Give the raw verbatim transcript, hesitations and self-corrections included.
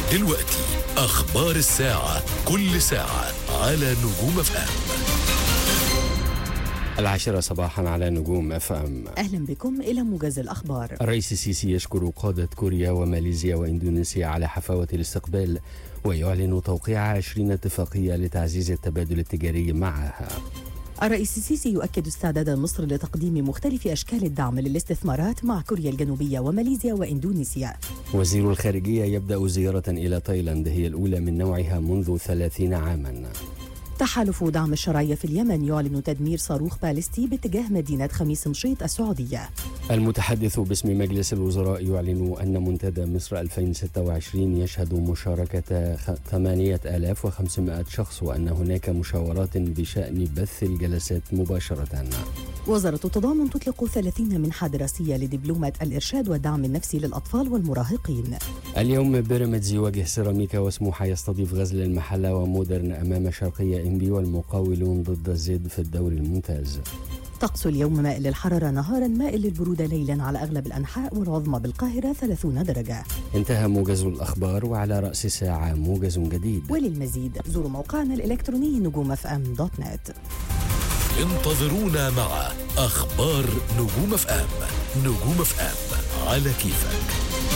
دلوقتي أخبار الساعة، كل ساعة على نجوم اف ام. العاشرة صباحا على نجوم اف ام. أهلا بكم إلى موجز الأخبار. الرئيس السيسي يشكر قادة كوريا وماليزيا وإندونيسيا على حفاوة الاستقبال، ويعلن توقيع عشرين اتفاقية لتعزيز التبادل التجاري معها. الرئيس السيسي يؤكد استعداد مصر لتقديم مختلف أشكال الدعم للاستثمارات مع كوريا الجنوبية وماليزيا وإندونيسيا. وزير الخارجية يبدأ زيارة إلى تايلاند هي الأولى من نوعها منذ ثلاثين عاما. تحالف دعم الشرعية في اليمن يعلن تدمير صاروخ باليستي باتجاه مدينة خميس مشيط السعودية. المتحدث باسم مجلس الوزراء يعلن أن منتدى مصر ألفين وستة وعشرين يشهد مشاركة ثمانية آلاف وخمسمائة شخص، وأن هناك مشاورات بشأن بث الجلسات مباشرة. وزارة التضامن تطلق ثلاثين منحة دراسية لدبلومة الإرشاد والدعم النفسي للأطفال والمراهقين. اليوم بيراميدز يواجه سيراميكا، وسموحة يستضيف غزل المحلة ومودرن أمام شرقية إنبي، والمقاولون ضد زد في الدوري الممتاز. طقس اليوم مائل للحرارة نهارا، مائل للبرودة ليلا على أغلب الأنحاء، والعظمى بالقاهرة ثلاثين درجة. انتهى موجز الأخبار، وعلى رأس الساعة موجز جديد. وللمزيد زوروا موقعنا الإلكتروني نجوم اف ام دوت نت. انتظرونا مع أخبار نجوم اف ام. نجوم اف ام على كيفك.